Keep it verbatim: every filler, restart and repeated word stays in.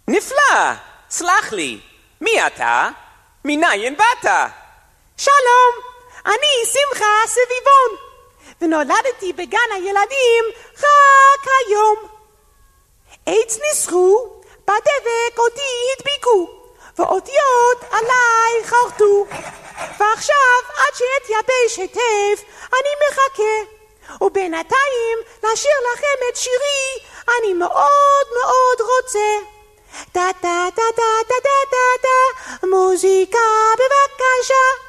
נפלא, סלח לי, מי אתה? מניין באת? שלום, אני שמחה סביבון, ונולדתי בגן הילדים רק היום. עץ ניסחו, בדבק אותי הדביקו, ואותיות עליי חרטו, ועכשיו עד שאתייבש היטב אני מחכה, ובינתיים לשיר לכם את שירי אני מאוד מאוד רוצה. דה דה דה דה דה דה דה, מוזיקה בבקשה.